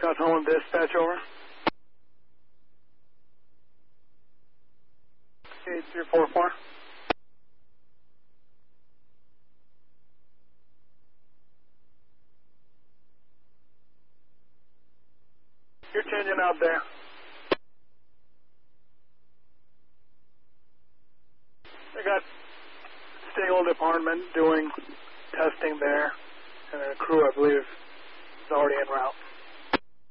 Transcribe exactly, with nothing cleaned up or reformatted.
Home dispatch over. eight three four four. You're changing out there. I got Stingle Department doing testing there, and a crew, I believe, is already en route.